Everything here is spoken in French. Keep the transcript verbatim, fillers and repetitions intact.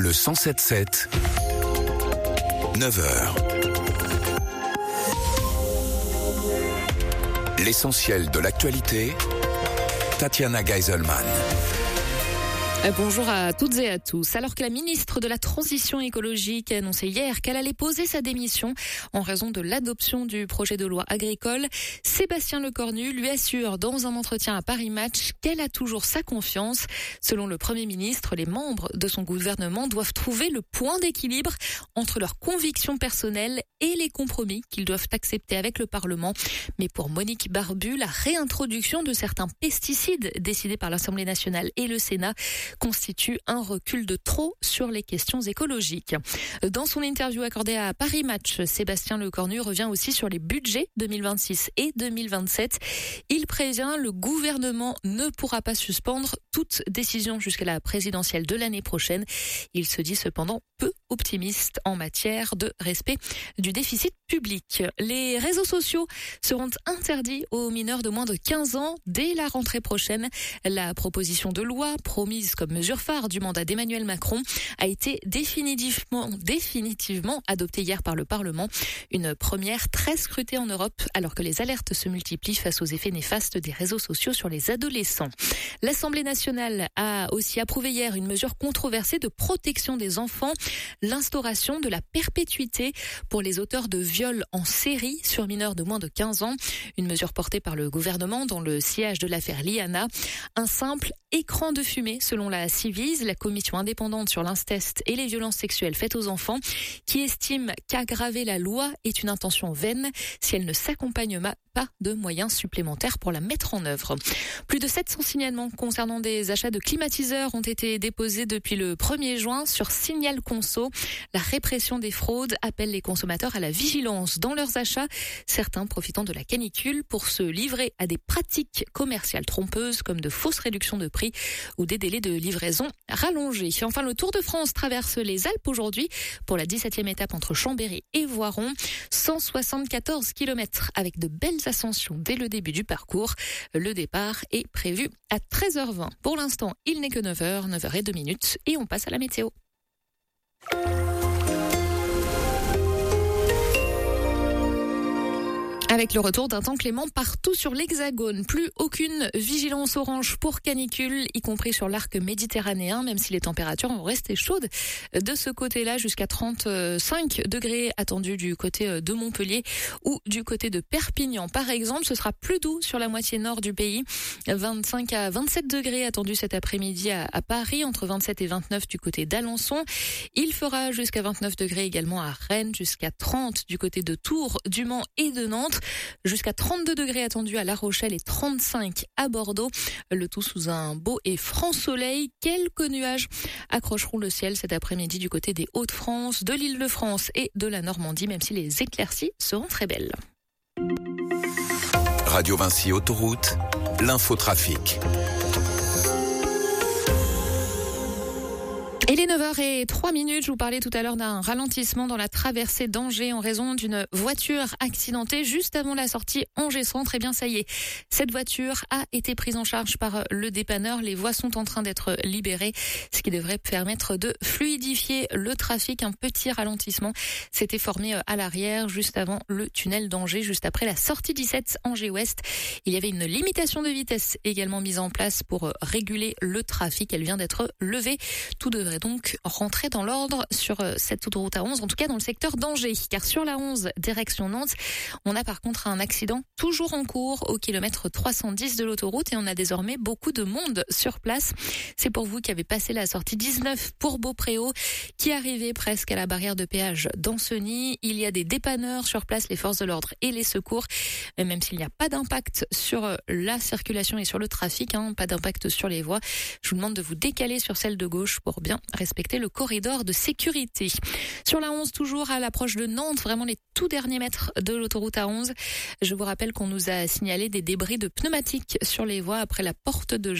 Le cent sept sept, neuf heures. L'essentiel de l'actualité, Tatiana Geiselman. Bonjour à toutes et à tous. Alors que la ministre de la Transition écologique a annoncé hier qu'elle allait poser sa démission en raison de l'adoption du projet de loi agricole, Sébastien Lecornu lui assure dans un entretien à Paris Match qu'elle a toujours sa confiance. Selon le Premier ministre, les membres de son gouvernement doivent trouver le point d'équilibre entre leurs convictions personnelles et les compromis qu'ils doivent accepter avec le Parlement. Mais pour Monique Barbu, la réintroduction de certains pesticides décidés par l'Assemblée nationale et le Sénat constitue un recul de trop sur les questions écologiques. Dans son interview accordée à Paris Match, Sébastien Lecornu revient aussi sur les budgets deux mille vingt-six et deux mille vingt-sept. Il prévient, le gouvernement ne pourra pas suspendre toute décision jusqu'à la présidentielle de l'année prochaine. Il se dit cependant peu optimiste en matière de respect du déficit public. Les réseaux sociaux seront interdits aux mineurs de moins de quinze ans dès la rentrée prochaine. La proposition de loi promise comme mesure phare du mandat d'Emmanuel Macron a été définitivement, définitivement adoptée hier par le Parlement. Une première très scrutée en Europe alors que les alertes se multiplient face aux effets néfastes des réseaux sociaux sur les adolescents. L'Assemblée nationale a aussi approuvé hier une mesure controversée de protection des enfants, l'instauration de la perpétuité pour les auteurs de viols en série sur mineurs de moins de quinze ans. Une mesure portée par le gouvernement dans le sillage de l'affaire Liana. Un simple écran de fumée selon la Civise, la commission indépendante sur l'inceste et les violences sexuelles faites aux enfants, qui estime qu'aggraver la loi est une intention vaine si elle ne s'accompagne pas de moyens supplémentaires pour la mettre en œuvre. Plus de sept cents signalements concernant des achats de climatiseurs ont été déposés depuis le premier juin sur Signal Conso. La répression des fraudes appelle les consommateurs à la vigilance dans leurs achats, certains profitant de la canicule pour se livrer à des pratiques commerciales trompeuses comme de fausses réductions de prix ou des délais de livraison rallongés. Enfin, le Tour de France traverse les Alpes aujourd'hui pour la dix-septième étape entre Chambéry et Voiron. cent soixante-quatorze kilomètres avec de belles ascensions dès le début du parcours. Le départ est prévu à treize heures vingt. Pour l'instant, il n'est que neuf heures, neuf heures zéro deux minutes et on passe à la météo. Avec le retour d'un temps clément partout sur l'Hexagone, plus aucune vigilance orange pour canicule, y compris sur l'arc méditerranéen, même si les températures vont rester chaudes de ce côté-là, jusqu'à trente-cinq degrés attendus du côté de Montpellier ou du côté de Perpignan. Par exemple, ce sera plus doux sur la moitié nord du pays, vingt-cinq à vingt-sept degrés attendus cet après-midi à, à Paris, entre vingt-sept et vingt-neuf du côté d'Alençon. Il fera jusqu'à vingt-neuf degrés également à Rennes, jusqu'à trente du côté de Tours, du Mans et de Nantes. Jusqu'à trente-deux degrés attendus à La Rochelle et trente-cinq à Bordeaux. Le tout sous un beau et franc soleil. Quelques nuages accrocheront le ciel cet après-midi du côté des Hauts-de-France, de l'Île-de-France et de la Normandie, même si les éclaircies seront très belles. Radio Vinci Autoroute, l'infotrafic. Et les neuf heures trois minutes, je vous parlais tout à l'heure d'un ralentissement dans la traversée d'Angers en raison d'une voiture accidentée juste avant la sortie Angers-Centre. Eh bien, ça y est, cette voiture a été prise en charge par le dépanneur. Les voies sont en train d'être libérées, ce qui devrait permettre de fluidifier le trafic. Un petit ralentissement s'était formé à l'arrière, juste avant le tunnel d'Angers, juste après la sortie dix-sept Angers-Ouest. Il y avait une limitation de vitesse également mise en place pour réguler le trafic. Elle vient d'être levée. Tout devrait donc rentrer dans l'ordre sur cette autoroute A onze, en tout cas dans le secteur d'Angers. Car sur la onze, direction Nantes, on a par contre un accident toujours en cours au kilomètre trois cent dix de l'autoroute et on a désormais beaucoup de monde sur place. C'est pour vous qui avez passé la sortie dix-neuf pour Beaupréau, qui arrivait presque à la barrière de péage d'Ancenis. Il y a des dépanneurs sur place, les forces de l'ordre et les secours. Même s'il n'y a pas d'impact sur la circulation et sur le trafic, hein, pas d'impact sur les voies, je vous demande de vous décaler sur celle de gauche pour bien respecter le corridor de sécurité. Sur la onze, toujours à l'approche de Nantes, vraiment les tout derniers mètres de l'autoroute A onze. Je vous rappelle qu'on nous a signalé des débris de pneumatiques sur les voies après la porte de